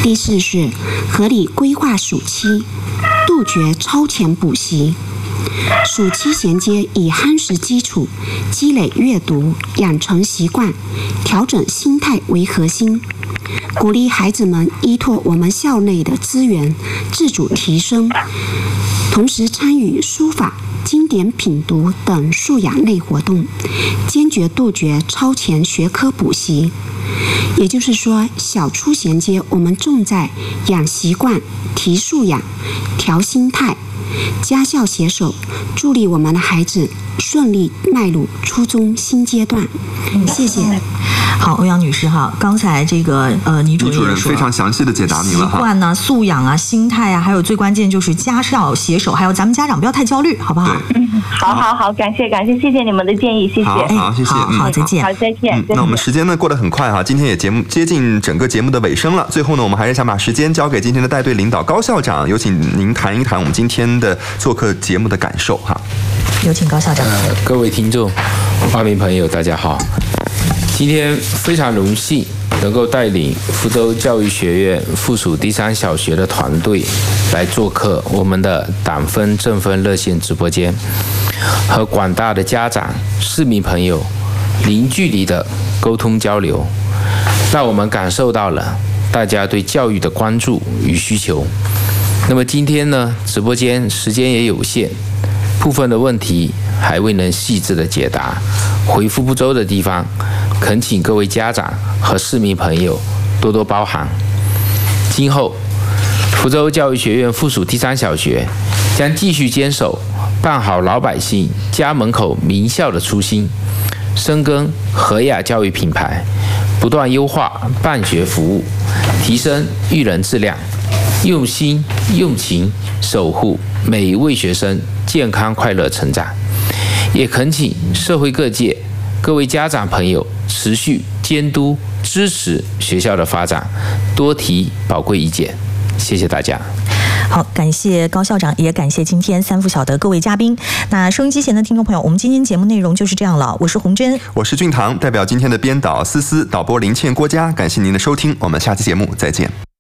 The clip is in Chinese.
第4是合理规划暑期，杜绝超前补习。暑期衔接以夯实基础、积累阅读、养成习惯、调整心态为核心，鼓励孩子们依托我们校内的资源自主提升，同时参与书法、经典品读等素养类活动，坚决杜绝超前学科补习。也就是说，小初衔接我们重在养习惯、提素养、调心态，家校携手，助力我们的孩子顺利迈入初中新阶段。谢谢。 好，欧阳女士哈，刚才这个倪主任非常详细的解答您了哈。 习惯呢、素养啊、心态啊，还有最关键就是家校携手，还有咱们家长不要太焦虑，好不好？ 好，感谢，谢谢你们的建议，谢谢。 好，谢谢。 好，再见。 好，再见。 那我们时间呢过得很快哈，今天也接近整个节目的尾声了。最后呢，我们还是想把时间交给今天的带队领导高校长，有请您谈一谈我们今天的做客节目的感受哈。 有请高校长。 各位听众、花民朋友，大家好。今天非常荣幸能够带领福州教育学院附属第3小学的团队来做客我们的党分政分热线直播间，和广大的家长、市民朋友零距离的沟通交流，让我们感受到了大家对教育的关注与需求。那么今天呢，直播间时间也有限，部分的问题还未能细致的解答，回复不周的地方，恳请各位家长和市民朋友多多包涵。今后，福州教育学院附属第3小学将继续坚守办好老百姓家门口名校的初心，深耕和雅教育品牌，不断优化办学服务，提升育人质量，用心用情守护每一位学生健康快乐成长。也恳请社会各界各位家长朋友持续监督支持学校的发展，多提宝贵意见。谢谢大家。 好，感谢高校长，也感谢今天三附小的各位嘉宾。那收音机前的听众朋友，我们今天节目内容就是这样了。我是洪珍， 我是俊堂，代表今天的编导思思、导播林倩、郭佳，感谢您的收听，我们下期节目再见。